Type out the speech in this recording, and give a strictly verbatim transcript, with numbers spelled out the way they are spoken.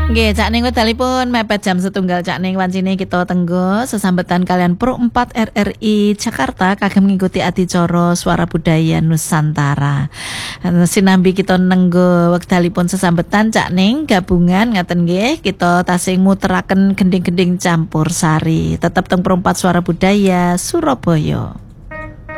Nggih, Cak Ning wedalipun mepet jam setunggal Cak Ning wancine kita tenggo sesambetan kalian Pro empat R R I Jakarta kagem ngikuti adicara Suara Budaya Nusantara. Sinambi kita nenggo wekdalipun sesambetan Cak Ning gabungan ngaten nggih kita tasih muteraken gending-gending campur sari. Tetep teng Pro empat Suara Budaya Surabaya.